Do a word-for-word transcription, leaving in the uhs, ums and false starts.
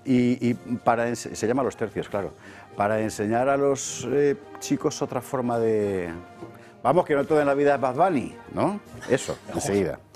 Y, y para se llama Los Tercios, claro. Para enseñar a los eh, chicos otra forma de... Vamos, que no todo en la vida es Bad Bunny, ¿no? Eso, enseguida.